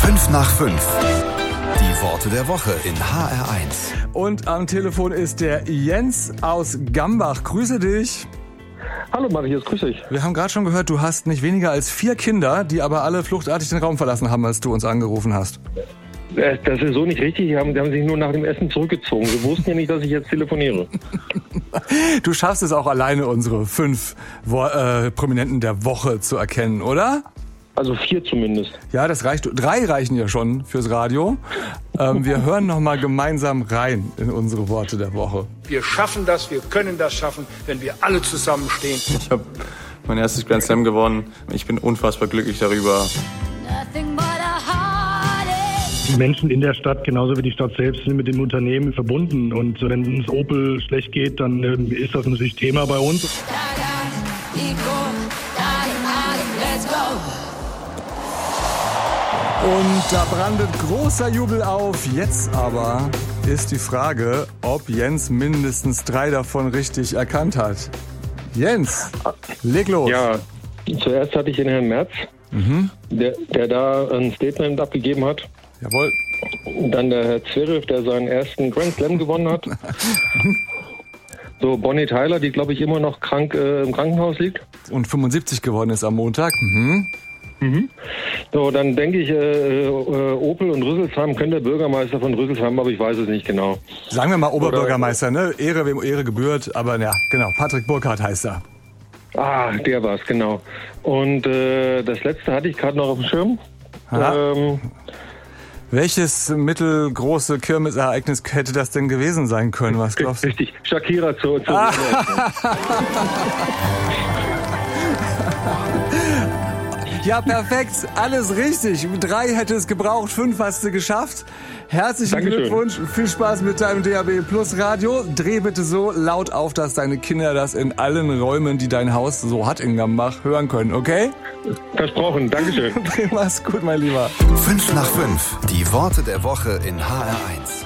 5 nach 5. Die Worte der Woche in HR1. Und am Telefon ist der Jens aus Gambach. Grüße dich. Hallo Marius, grüß dich. Wir haben gerade schon gehört, du hast nicht weniger als 4 Kinder, die aber alle fluchtartig den Raum verlassen haben, als du uns angerufen hast. Das ist so nicht richtig. Die haben sich nur nach dem Essen zurückgezogen. Sie wussten ja nicht, dass ich jetzt telefoniere. Du schaffst es auch alleine, unsere 5 Prominenten der Woche zu erkennen, oder? Also 4 zumindest. Ja, das reicht. 3 reichen ja schon fürs Radio. Wir hören noch mal gemeinsam rein in unsere Worte der Woche. Wir schaffen das, wir können das schaffen, wenn wir alle zusammenstehen. Ich habe mein erstes Grand Slam gewonnen. Ich bin unfassbar glücklich darüber. Die Menschen in der Stadt, genauso wie die Stadt selbst, sind mit dem Unternehmen verbunden. Und wenn es Opel schlecht geht, dann ist das natürlich Thema bei uns. Und da brandet großer Jubel auf. Jetzt aber ist die Frage, ob Jens mindestens 3 davon richtig erkannt hat. Jens, leg los. Ja, zuerst hatte ich den Herrn Merz, der da ein Statement abgegeben hat. Jawohl. Dann der Herr Zverev, der seinen ersten Grand Slam gewonnen hat. So, Bonnie Tyler, die, glaube ich, immer noch krank im Krankenhaus liegt. Und 75 geworden ist am Montag. So, dann denke ich, Opel und Rüsselsheim könnte der Bürgermeister von Rüsselsheim, aber ich weiß es nicht genau. Sagen wir mal Oberbürgermeister, ne? Ehre, wem Ehre gebührt. Aber ja, genau, Patrick Burkhardt heißt er. Ah, der war's, genau. Und das letzte hatte ich gerade noch auf dem Schirm. Welches mittelgroße Kirmesereignis hätte das denn gewesen sein können? Was glaubst du? Richtig, Shakira zu Ja, perfekt. Alles richtig. 3 hätte es gebraucht, 5 hast du geschafft. Herzlichen Dankeschön. Glückwunsch. Viel Spaß mit deinem DAB Plus Radio. Dreh bitte so laut auf, dass deine Kinder das in allen Räumen, die dein Haus so hat in Gambach, hören können, okay? Versprochen. Dankeschön. Mach's gut, mein Lieber. 5 nach 5. Die Worte der Woche in HR1.